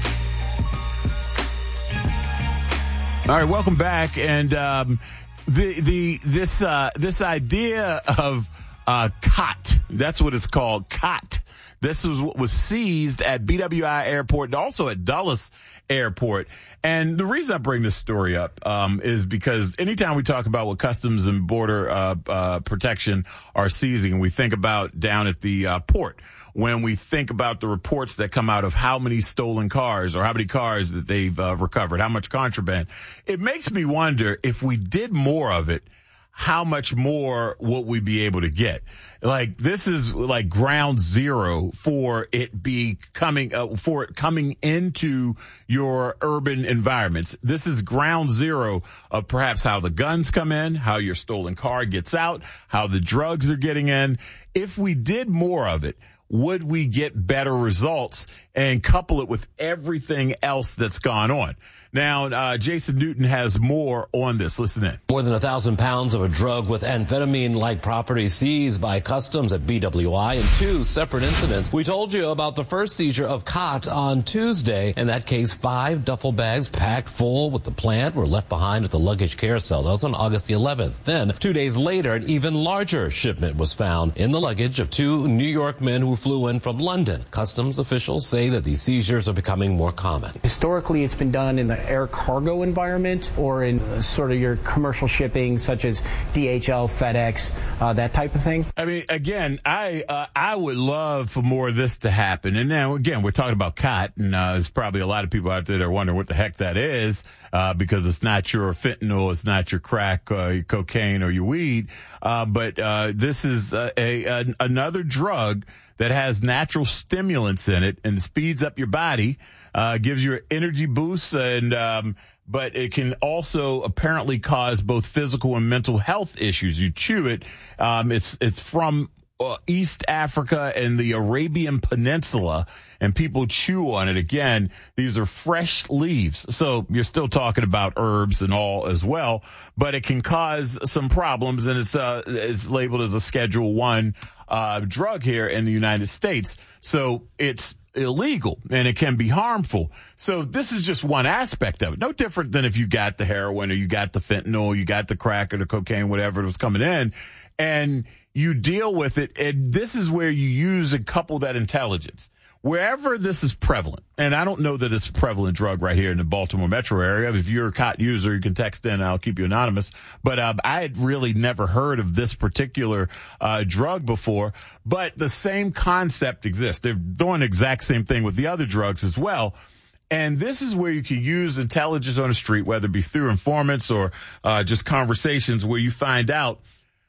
All right, welcome back. And um, the the this uh, this idea of uh, C O T, that's what it's called, C O T. This was what was seized at B W I Airport and also at Dulles Airport. And the reason I bring this story up um, is because anytime we talk about what Customs and Border uh, uh, Protection are seizing, we think about down at the uh, port. When we think about the reports that come out of how many stolen cars or how many cars that they've uh, recovered, how much contraband, it makes me wonder if we did more of it, how much more would we be able to get? Like, this is like ground zero for it be coming, uh, for it coming into your urban environments. This is ground zero of perhaps how the guns come in, how your stolen car gets out, how the drugs are getting in. If we did more of it, would we get better results and couple it with everything else that's gone on? Now, uh, Jason Newton has more on this. Listen in. More than a thousand pounds of a drug with amphetamine-like properties seized by Customs at B W I in two separate incidents. We told you about the first seizure of C O T on Tuesday. In that case, five duffel bags packed full with the plant were left behind at the luggage carousel. That was on August the eleventh. Then, two days later, an even larger shipment was found in the luggage of two New York men who flew in from London. Customs officials say that these seizures are becoming more common. Historically, it's been done in the air cargo environment or in uh, sort of your commercial shipping such as D H L, FedEx, uh, that type of thing? I mean, again, I uh, I would love for more of this to happen. And now, again, we're talking about C O T, and uh, there's probably a lot of people out there that are wondering what the heck that is uh, because it's not your fentanyl, it's not your crack, uh, your cocaine, or your weed. Uh, but uh, this is uh, a, a another drug that has natural stimulants in it and speeds up your body. Uh, gives you an energy boost, and um, but it can also apparently cause both physical and mental health issues. You chew it. Um, it's it's from uh, East Africa and the Arabian Peninsula, and people chew on it. Again, these are fresh leaves, so you're still talking about herbs and all as well. But it can cause some problems, and it's uh, it's labeled as a Schedule One uh, drug here in the United States. So it's illegal and it can be harmful. So this is just one aspect of it. No different than if you got the heroin or you got the fentanyl, you got the crack or the cocaine, whatever was coming in, and you deal with it. And this is where you use and couple that intelligence. wherever this is prevalent, and I don't know that it's a prevalent drug right here in the Baltimore metro area. If you're a C O T user, you can text in. I'll keep you anonymous. But uh, I had really never heard of this particular uh, drug before. But the same concept exists. They're doing the exact same thing with the other drugs as well. And this is where you can use intelligence on the street, whether it be through informants or uh, just conversations where you find out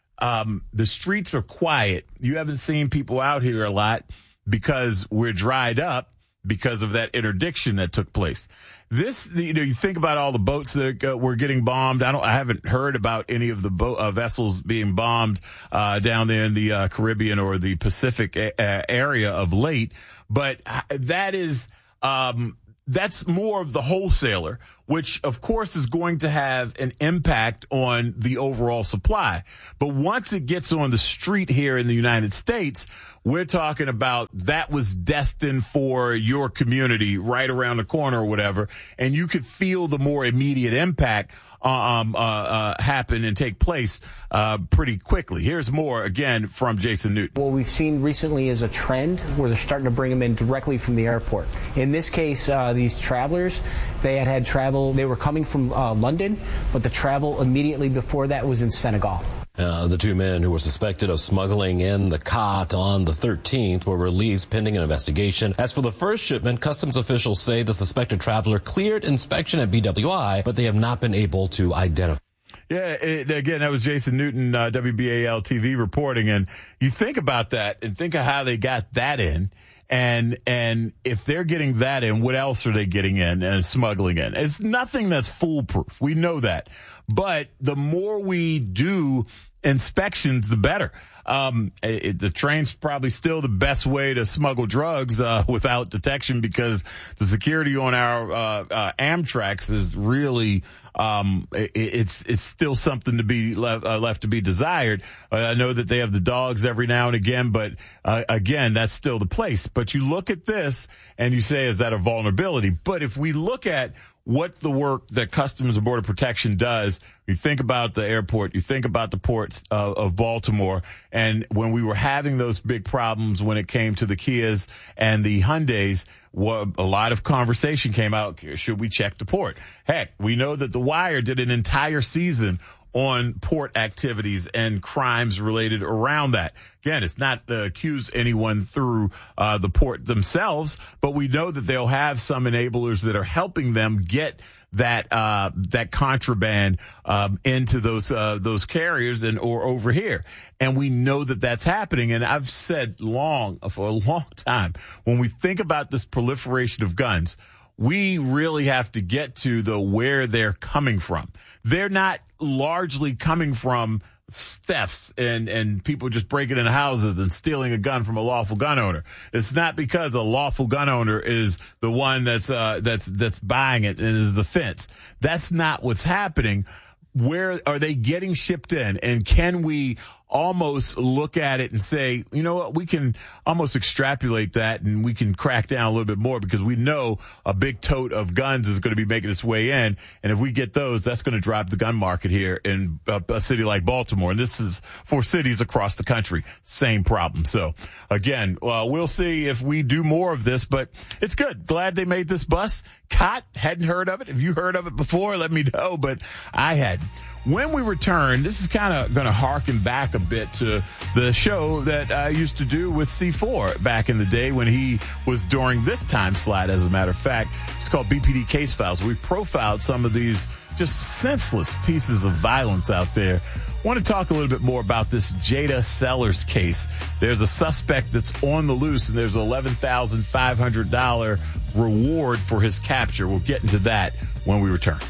um, the streets are quiet. You haven't seen people out here a lot because we're dried up because of that interdiction that took place. This, you know, you think about all the boats that uh, were getting bombed. I don't, I haven't heard about any of the boat uh, vessels being bombed uh, down there in the uh, Caribbean or the Pacific a- area of late, but that is. Um, That's more of the wholesaler, which, of course, is going to have an impact on the overall supply. But once it gets on the street here in the United States, we're talking about that was destined for your community right around the corner or whatever, and you could feel the more immediate impact um, uh, uh, happen and take place uh, pretty quickly. Here's more, again, from Jason Newton. What we've seen recently is a trend where they're starting to bring them in directly from the airport. In this case, uh, these travelers, they had had travel, they were coming from uh, London, but the travel immediately before that was in Senegal. Uh, the two men who were suspected of smuggling in the C O T on the thirteenth were released pending an investigation. As for the first shipment, customs officials say the suspected traveler cleared inspection at B W I, but they have not been able to identify. Yeah, it, again, that was Jason Newton, uh, W B A L T V reporting. And you think about that and think of how they got that in. And and if they're getting that in, what else are they getting in and smuggling in? It's nothing that's foolproof. We know that. But the more we do inspections, the better. Um, it, the train's probably still the best way to smuggle drugs uh, without detection because the security on our uh, uh, Amtraks is really um, it, it's it's still something to be left, uh, left to be desired. Uh, I know that they have the dogs every now and again, but uh, again, that's still the place. But you look at this and you say, is that a vulnerability? But if we look at what the work that Customs and Border Protection does, you think about the airport, you think about the ports uh, of Baltimore, and when we were having those big problems when it came to the Kias and the Hyundais, what, a lot of conversation came out, should we check the port? Heck, we know that The Wire did an entire season on port activities and crimes related around that. Again, it's not to accuse anyone through uh, the port themselves, but we know that they'll have some enablers that are helping them get that uh, that contraband um, into those uh, those carriers and or over here, and we know that that's happening. And I've said long for a long time, when we think about this proliferation of guns, we really have to get to the where they're coming from. They're not largely coming from thefts and, and people just breaking into houses and stealing a gun from a lawful gun owner. It's not because a lawful gun owner is the one that's, uh, that's, that's buying it and is the fence. That's not what's happening. Where are they getting shipped in? And can we almost look at it and say, you know what, we can almost extrapolate that and we can crack down a little bit more because we know a big tote of guns is going to be making its way in. And if we get those, that's going to drive the gun market here in a, a city like Baltimore. And this is for cities across the country. Same problem. So again, well, we'll see if we do more of this, but it's good. Glad they made this bust. C O T, hadn't heard of it. If you heard of it before, let me know, but I hadn't. When we return, this is kind of going to harken back a bit to the show that I used to do with C four back in the day when he was during this time slot, as a matter of fact. It's called B P D Case Files. We profiled some of these just senseless pieces of violence out there. I want to talk a little bit more about this Jada Sellers case. There's a suspect that's on the loose, and there's an eleven thousand five hundred dollars reward for his capture. We'll get into that when we return.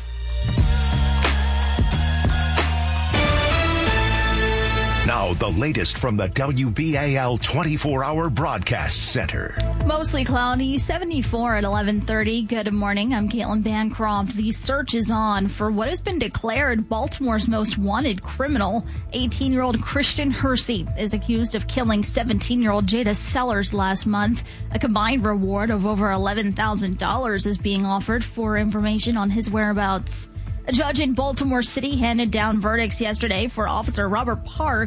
Now, the latest from the W B A L twenty-four hour Broadcast Center. Mostly cloudy, seventy-four at eleven thirty. Good morning. I'm Caitlin Bancroft. The search is on for what has been declared Baltimore's most wanted criminal. eighteen-year-old Christian Hersey is accused of killing seventeen-year-old Jada Sellers last month. A combined reward of over eleven thousand dollars is being offered for information on his whereabouts. A judge in Baltimore City handed down verdicts yesterday for Officer Robert Parks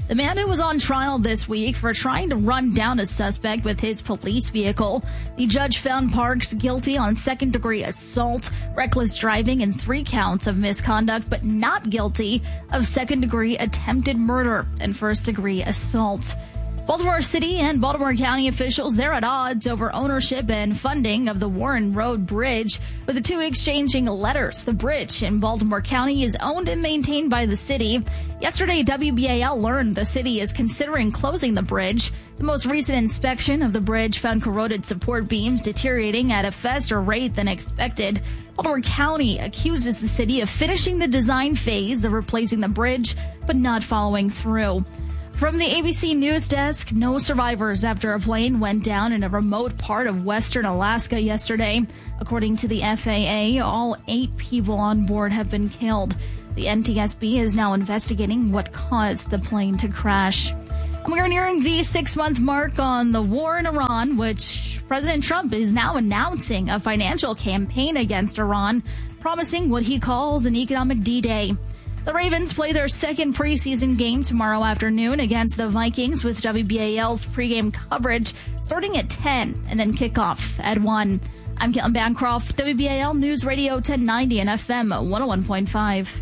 The man who was on trial this week for trying to run down a suspect with his police vehicle. The judge found Parks guilty on second-degree assault, reckless driving, and three counts of misconduct, but not guilty of second-degree attempted murder and first-degree assault. Baltimore City and Baltimore County officials, they're at odds over ownership and funding of the Warren Road Bridge, with the two exchanging letters. The bridge in Baltimore County is owned and maintained by the city. Yesterday, W B A L learned the city is considering closing the bridge. The most recent inspection of the bridge found corroded support beams deteriorating at a faster rate than expected. Baltimore County accuses the city of finishing the design phase of replacing the bridge, but not following through. From the A B C News Desk, no survivors after a plane went down in a remote part of western Alaska yesterday. According to the F A A, all eight people on board have been killed. The N T S B is now investigating what caused the plane to crash. And we are nearing the six-month mark on the war in Iran, which President Trump is now announcing a financial campaign against Iran, promising what he calls an economic D-Day. The Ravens play their second preseason game tomorrow afternoon against the Vikings, with W B A L's pregame coverage starting at ten and then kickoff at one. I'm Caitlin Bancroft, W B A L News Radio ten ninety and F M one oh one point five.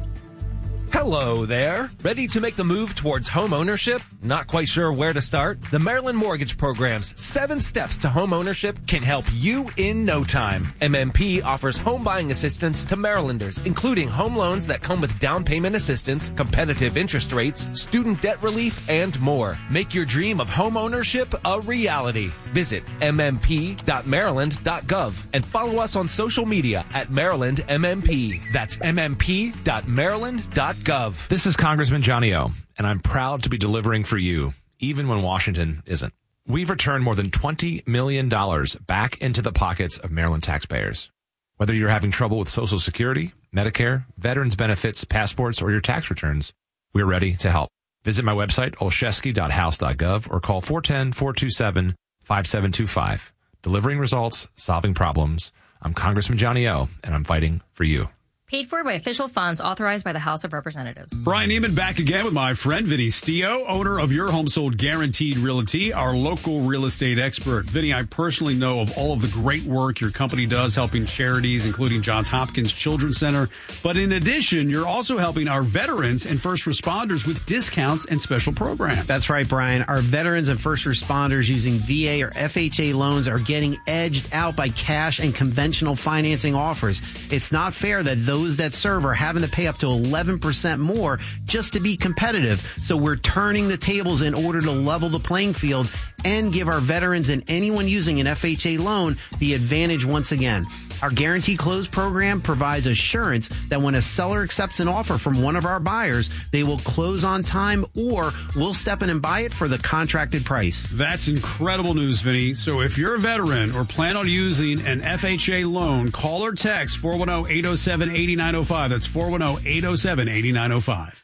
Hello there. Ready to make the move towards home ownership? Not quite sure where to start? The Maryland Mortgage Program's seven steps to home ownership can help you in no time. M M P offers home buying assistance to Marylanders, including home loans that come with down payment assistance, competitive interest rates, student debt relief, and more. Make your dream of home ownership a reality. Visit m m p dot maryland dot gov and follow us on social media at Maryland M M P. That's m m p dot maryland dot gov. This is Congressman Johnny O, and I'm proud to be delivering for you, even when Washington isn't. We've returned more than twenty million dollars back into the pockets of Maryland taxpayers. Whether you're having trouble with Social Security, Medicare, veterans benefits, passports, or your tax returns, we're ready to help. Visit my website, olszewski dot house dot gov, or call four one zero, four two seven, five seven two five. Delivering results, solving problems. I'm Congressman Johnny O, and I'm fighting for you. Paid for by official funds authorized by the House of Representatives. Brian Neiman back again with my friend Vinny Stio, owner of Your Home Sold Guaranteed Realty, our local real estate expert. Vinny, I personally know of all of the great work your company does helping charities, including Johns Hopkins Children's Center. But in addition, you're also helping our veterans and first responders with discounts and special programs. That's right, Brian. Our veterans and first responders using V A or F H A loans are getting edged out by cash and conventional financing offers. It's not fair that those Those that serve are having to pay up to eleven percent more just to be competitive. So we're turning the tables in order to level the playing field and give our veterans and anyone using an F H A loan the advantage once again. Our Guarantee Close program provides assurance that when a seller accepts an offer from one of our buyers, they will close on time or we'll step in and buy it for the contracted price. That's incredible news, Vinny. So if you're a veteran or plan on using an F H A loan, call or text four one zero, eight zero seven, eight nine zero five. That's four one zero, eight zero seven, eight nine zero five.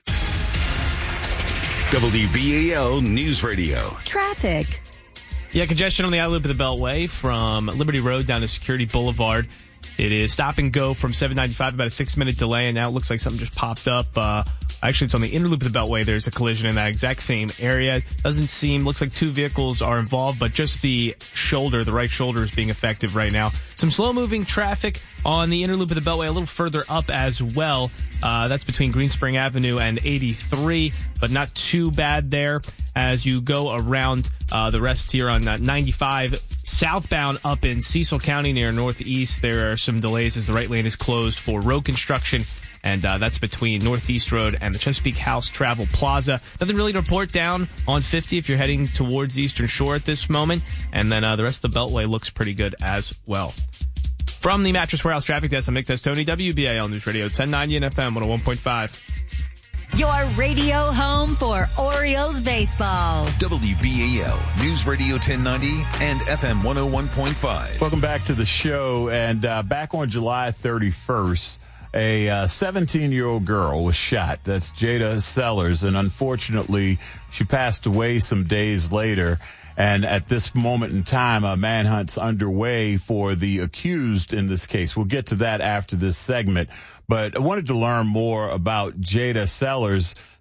W B A L News Radio. Traffic. Yeah, congestion on the outer loop of the Beltway from Liberty Road down to Security Boulevard. It is stop and go from seven ninety-five, about a six-minute delay, and now it looks like something just popped up. Uh, actually, it's on the inner loop of the Beltway. There's a collision in that exact same area. Doesn't seem, looks like two vehicles are involved, but just the shoulder, the right shoulder is being affected right now. Some slow-moving traffic on the inner loop of the Beltway, a little further up as well. Uh, that's between Greenspring Avenue and eighty-three, but not too bad there. As you go around uh, the rest here on uh, ninety-five, southbound up in Cecil County near Northeast, there are some delays as the right lane is closed for road construction, and uh, that's between Northeast Road and the Chesapeake House Travel Plaza. Nothing really to report down on fifty if you're heading towards the Eastern Shore at this moment, and then uh, the rest of the Beltway looks pretty good as well. From the Mattress Warehouse Traffic Desk, I'm Nick Testoni, W B A L News Radio ten ninety and F M one oh one point five. Your radio home for Orioles baseball. W B A L News Radio ten ninety and F M one oh one point five. Welcome back to the show. And uh, back on July thirty-first, a uh, seventeen-year-old girl was shot. That's Jada Sellers. And unfortunately, she passed away some days later. And at this moment in time, a manhunt's underway for the accused in this case. We'll get to that after this segment. But I wanted to learn more about Jada Sellers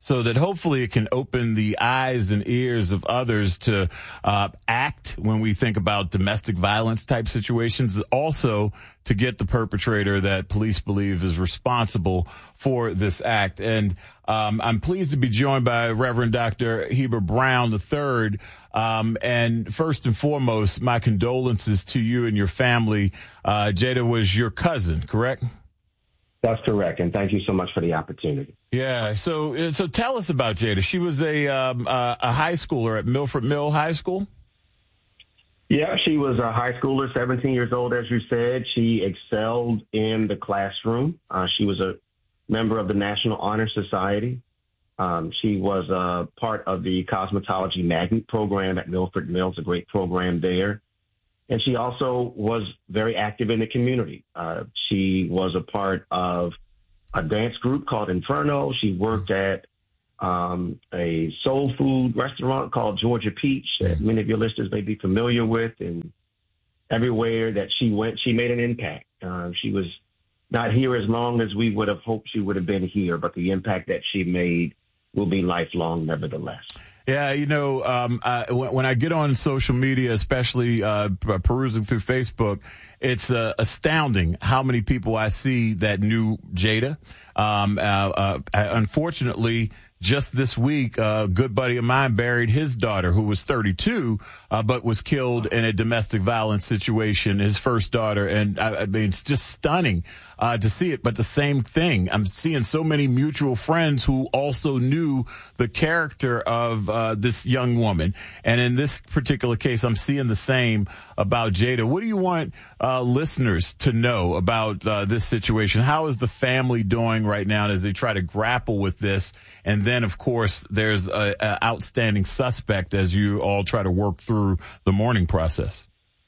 so that hopefully it can open the eyes and ears of others to uh, act when we think about domestic violence type situations, also to get the perpetrator that police believe is responsible for this act. And um, I'm pleased to be joined by Reverend Doctor Heber Brown the third. Um, and first and foremost, my condolences to you and your family. Uh, Jada was your cousin, correct? That's correct, and thank you so much for the opportunity. Yeah, so so tell us about Jada. She was a um, uh, a high schooler at Milford Mill High School? Yeah, she was a high schooler, seventeen years old, as you said. She excelled in the classroom. Uh, she was a member of the National Honor Society. Um, she was a part of the Cosmetology Magnet program at Milford Mill. It's a great program there. And she also was very active in the community. Uh, she was a part of a dance group called Inferno. She worked at um, a soul food restaurant called Georgia Peach that many of your listeners may be familiar with. And everywhere that she went, she made an impact. Uh, she was not here as long as we would have hoped she would have been here, but the impact that she made will be lifelong nevertheless. Yeah, you know, um, I, when I get on social media, especially uh, perusing through Facebook, it's uh, astounding how many people I see that knew Jada. Um, uh, uh, unfortunately, just this week, a good buddy of mine buried his daughter, who was thirty-two, uh, but was killed in a domestic violence situation, his first daughter. And I, I mean, it's just stunning uh, to see it. But the same thing, I'm seeing so many mutual friends who also knew the character of uh, this young woman. And in this particular case, I'm seeing the same about Jada. What do you want uh, listeners to know about uh, this situation? How is the family doing right now as they try to grapple with this? And then, of course, there's a, a outstanding suspect as you all try to work through the mourning process.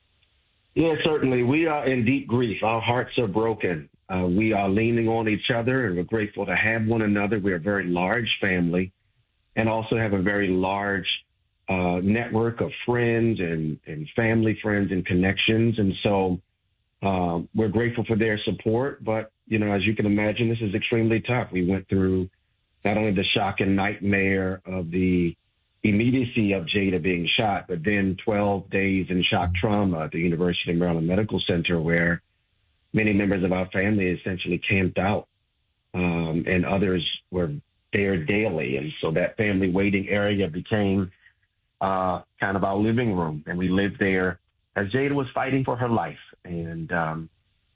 Yeah, certainly. We are in deep grief. Our hearts are broken. Uh, we are leaning on each other, and we're grateful to have one another. We're a very large family and also have a very large uh, network of friends and, and family friends and connections. And so uh, we're grateful for their support. But, you know, as you can imagine, this is extremely tough. We went through not only the shock and nightmare of the immediacy of Jada being shot, but then twelve days in shock trauma at the University of Maryland Medical Center, where many members of our family essentially camped out, um, and others were there daily. And so that family waiting area became uh, kind of our living room, and we lived there as Jada was fighting for her life. And um,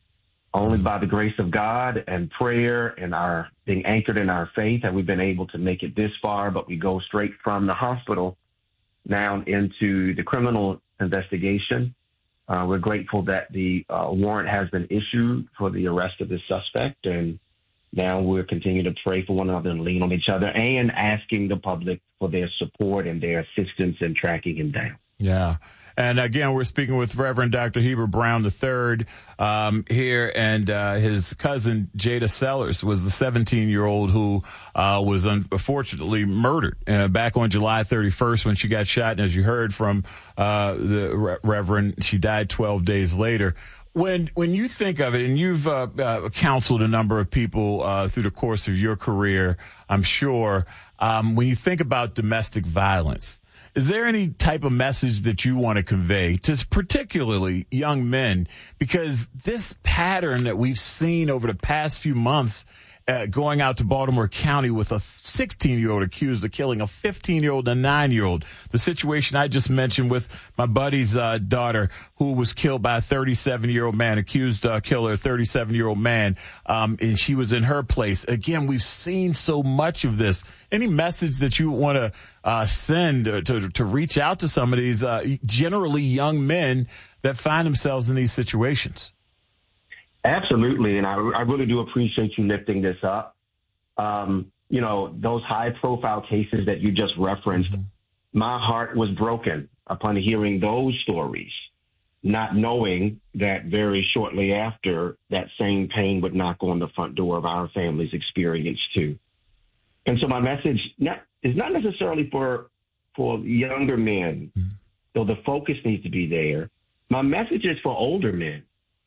only by the grace of God and prayer and our being anchored in our faith have we been able to make it this far. But we go straight from the hospital now into the criminal investigation. Uh, we're grateful that the uh, warrant has been issued for the arrest of the suspect. And now we're continuing to pray for one another and lean on each other and asking the public for their support and their assistance in tracking him down. Yeah. And again, we're speaking with Reverend Doctor Heber Brown the third um, here, and uh, his cousin Jada Sellers was the seventeen-year-old who uh, was unfortunately murdered uh, back on July thirty-first when she got shot. And as you heard from uh, the Re- Reverend, she died twelve days later. When when you think of it, and you've uh, uh, counseled a number of people uh, through the course of your career, I'm sure, um, when you think about domestic violence, is there any type of message that you want to convey to particularly young men? Because this pattern that we've seen over the past few months uh, going out to Baltimore County with a sixteen-year-old accused of killing a fifteen-year-old and a nine-year-old. The situation I just mentioned with my buddy's uh, daughter who was killed by a thirty-seven-year-old man, accused uh, killer, a thirty-seven-year-old man, um, and she was in her place. Again, we've seen so much of this. Any message that you want to uh, send to, to, to reach out to some of these uh, generally young men that find themselves in these situations? Absolutely, and I, I really do appreciate you lifting this up. Um, you know, those high-profile cases that you just referenced, mm-hmm. my heart was broken upon hearing those stories, not knowing that very shortly after, that same pain would knock on the front door of our family's experience, too. And so my message not, is not necessarily for for younger men, mm-hmm. though the focus needs to be there. My message is for older men.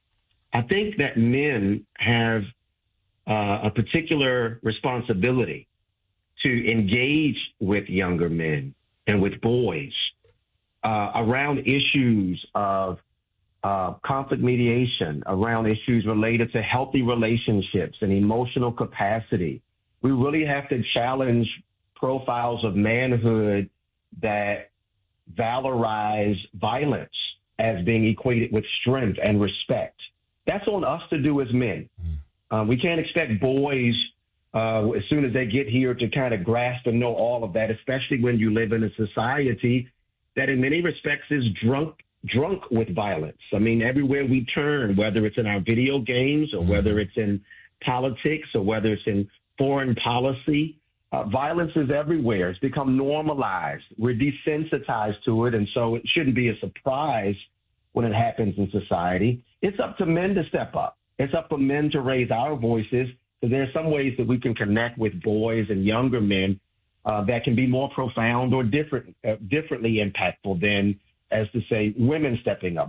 I think that men have uh, a particular responsibility to engage with younger men and with boys uh, around issues of uh, conflict mediation, around issues related to healthy relationships and emotional capacity. We really have to challenge profiles of manhood that valorize violence as being equated with strength and respect. That's on us to do as men. Uh, we can't expect boys, uh, as soon as they get here, to kind of grasp and know all of that, especially when you live in a society that in many respects is drunk drunk with violence. I mean, everywhere we turn, whether it's in our video games or whether it's in politics or whether it's in foreign policy, uh, violence is everywhere. It's become normalized. We're desensitized to it, and so it shouldn't be a surprise when it happens in society. It's up to men to step up. It's up for men to raise our voices. So there are some ways that we can connect with boys and younger men uh, that can be more profound or different, uh, differently impactful than, as to say, women stepping up.